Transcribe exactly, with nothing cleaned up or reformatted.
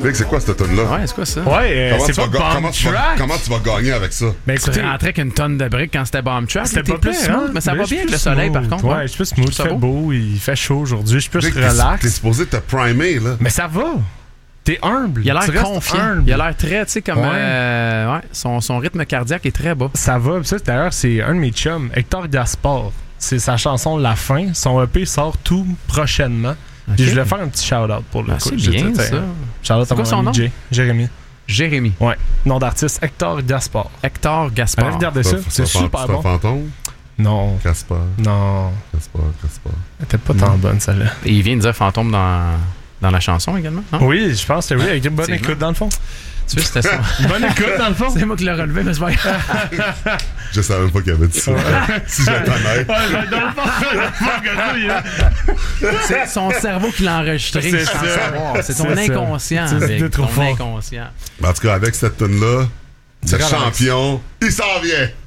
Vic, c'est quoi cette tune-là? Ouais, c'est quoi ça? Ouais, euh, Comment, c'est tu pas vas ga- Bomb comment, tu vas, Track. comment tu vas gagner avec ça? Ben Tu écoutez, rentrais avec une tonne de briques quand c'était bomb track. c'était T'es pas plus pire, smooth, hein? mais ça va je bien suis avec le plus soleil, par smooth. contre. Ouais, hein. je suis plus smooth. Il Ça fait va. beau, il fait chaud aujourd'hui. Je suis plus Vic, t'es, relax. t'es supposé te primer, là. Mais ça va. T'es humble. Il a Tu l'air restes confiant. humble. Il a l'air très, tu sais, comme. Ouais. euh, ouais, son, son rythme cardiaque est très bas. Ça va. Puis ça, d'ailleurs, c'est un de mes chums, Hector Gaspard. C'est sa chanson La Fin. Son E P sort tout prochainement. Okay. Puis je voulais faire un petit shout-out pour le Ben, coup. c'est J'ai bien, dit, ça. Shout-out C'est à quoi mon son ami nom? Jay. Jérémy. Jérémy. Ouais. Nom d'artiste, Hector Gaspard. Hector Allez Gaspard. regarder ça. C'est un fan- super c'est bon. un fantôme? Non. Caspar. Non. Caspar, Caspar. Elle était pas tant bonne, celle-là. Et il vient de dire fantôme dans, dans la chanson également. Non? Oui, je pense que oui, avec une bonne Effectivement. écoute dans le fond. Tu sais, c'était ça. Bonne écoute dans le fond. C'est moi qui l'ai relevé, mais c'est pas grave. Je savais même pas qu'il y avait dit ça. Si j'étais honnête. C'est son cerveau qui l'a enregistré. C'est sans ça. savoir. C'est ton C'est ça. inconscient. C'est Vic, de trop ton fort. inconscient. En tout cas, avec cette tune-là, le relax. champion, il s'en vient.